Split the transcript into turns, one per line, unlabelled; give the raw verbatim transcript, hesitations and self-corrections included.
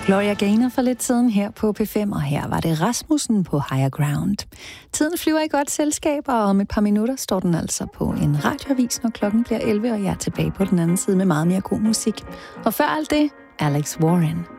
Gloria Gaynor for lidt siden her på P fem, og her var det Rasmussen på Higher Ground. Tiden flyver i godt selskab, og om et par minutter står den altså på en radioavis, når klokken bliver elleve, og jeg er tilbage på den anden side med meget mere god musik. Og før alt det, Alex Warren.